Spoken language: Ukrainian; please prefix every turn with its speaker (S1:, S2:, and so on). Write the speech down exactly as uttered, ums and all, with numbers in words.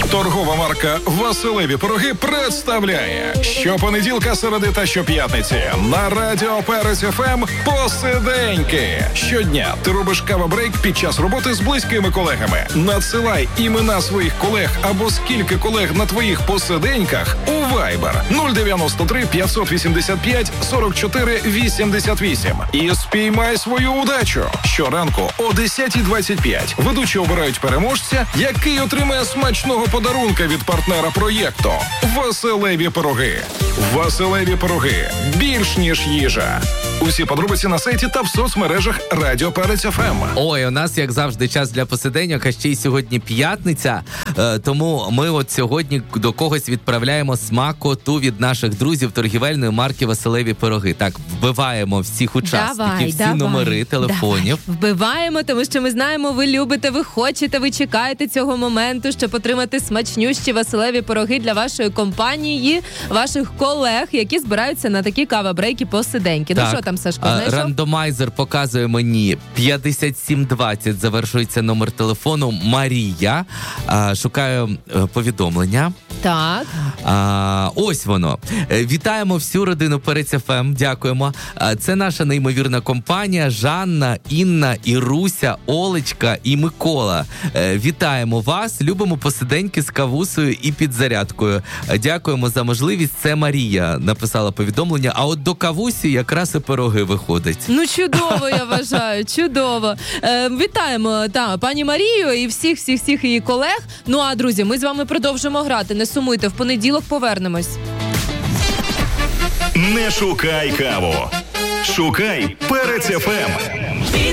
S1: Торгова марка «Василеві пироги» представляє щопонеділка, середи та щоп'ятниці на Радіо Перець еф ем «Посиденьки». Щодня ти робиш кава-брейк під час роботи з близькими колегами. Надсилай імена своїх колег або скільки колег на твоїх посиденьках у Viber нуль дев'яносто три п'ятсот вісімдесят п'ять сорок чотири вісімдесят вісім і спіймай свою удачу. Щоранку о десята двадцять п'ять ведучі обирають переможця, який отримає смачного подарунка від партнера проєкту «Василеві пироги». «Василеві пироги» – більш ніж їжа. Усі подробиці на сайті та в соцмережах Радіо Перець еф ем.
S2: Ой, у нас, як завжди, час для посиденьок, а ще й сьогодні п'ятниця, е, тому ми от сьогодні до когось відправляємо смакоту від наших друзів торгівельної марки «Василеві пироги». Так, вбиваємо всіх учасників,
S3: давай,
S2: всі
S3: давай,
S2: номери телефонів.
S3: Давай. Вбиваємо, тому що ми знаємо, ви любите, ви хочете, ви чекаєте цього моменту, щоб отримати смачнющі «Василеві пироги» для вашої компанії, ваших колег, які збираються на такі кава-брейки посиденьки.
S2: Так.
S3: Ну що там, Сашко,
S2: А,
S3: знайшов?
S2: рандомайзер показує мені п'ятдесят сім двадцять, завершується номер телефону. Марія. А, шукаю е, повідомлення.
S3: Так.
S2: А, ось воно. Е, Вітаємо всю родину Перець еф ем. Дякуємо. А, це наша неймовірна компанія. Жанна, Інна, Іруся, Олечка і Микола. Е, вітаємо вас. Любимо посиденьки з кавусею і підзарядкою. Е, Дякуємо за можливість. Це Марія написала повідомлення. А от до кавусі якраз і пироги виходить.
S3: Ну, чудово, я вважаю, чудово. Е, вітаємо та, пані Марію і всіх-всіх-всіх її колег. Ну, а, друзі, ми з вами продовжимо грати. Не сумуйте, в понеділок повернемось.
S1: Не шукай каву. Шукай Перець еф ем.